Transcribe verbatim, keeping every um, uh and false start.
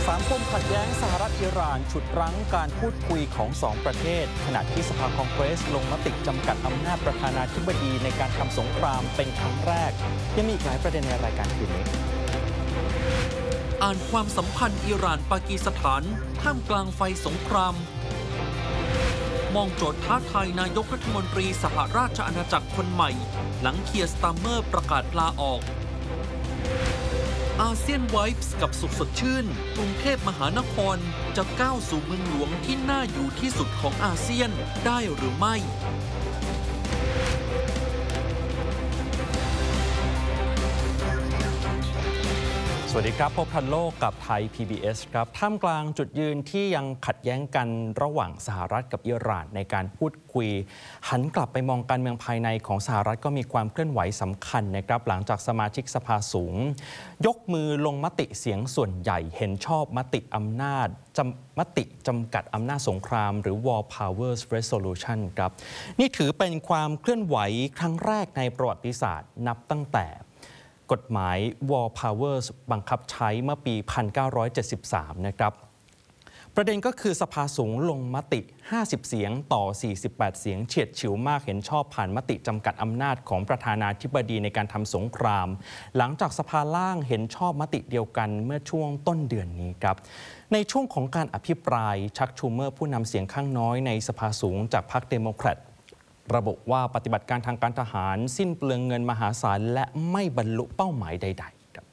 สามปมขัดแย้งสหรัฐอิหร่านฉุดรั้งการพูดคุยของสองประเทศขณะที่สภาคองเกรสลงมติจำกัดอำนาจประธานาธิบดีในการทำสงครามเป็นครั้งแรกยังมีอีกหลายประเด็นในรายการคืนนี้อ่านความสัมพันธ์อิหร่านปากีสถานท่ามกลางไฟสงครามมองโจทย์ท้าทายนายกรัฐมนตรีสหราชอาณาจักรคนใหม่หลังเคียร์สตาร์เมอร์ประกาศลาออกอาเซียนไวฟ์กับสุขสดชื่นกรุงเทพมหานครจะก้าวสู่เมืองหลวงที่น่าอยู่ที่สุดของอาเซียนได้หรือไม่สวัสดีครับพบทันโลกกับไทย พี บี เอส ครับท่ามกลางจุดยืนที่ยังขัดแย้งกันระหว่างสหรัฐกับอิหร่านในการพูดคุยหันกลับไปมองการเมืองภายในของสหรัฐก็มีความเคลื่อนไหวสำคัญนะครับหลังจากสมาชิกสภาสูงยกมือลงมติเสียงส่วนใหญ่เห็นชอบมติอำนาจจำมติจำกัดอำนาจสงครามหรือ War Powers Resolution ครับนี่ถือเป็นความเคลื่อนไหวครั้งแรกในประวัติศาสตร์นับตั้งแต่กฎหมาย War Powers บังคับใช้เมื่อปี หนึ่งพันเก้าร้อยเจ็ดสิบสาม นะครับประเด็นก็คือสภาสูงลงมติ ห้าสิบ เสียงต่อ สี่สิบแปด เสียงเฉียดฉิวมากเห็นชอบผ่านมติจำกัดอำนาจของประธานาธิบดีในการทำสงครามหลังจากสภาล่างเห็นชอบมติเดียวกันเมื่อช่วงต้นเดือนนี้ครับในช่วงของการอภิปรายชักชูเมอร์ผู้นำเสียงข้างน้อยในสภาสูงจากพรรคเดโมแครตระบุว่าปฏิบัติการทางการทหารสิ้นเปลืองเงินมหาศาลและไม่บรรลุเป้าหมายใดๆ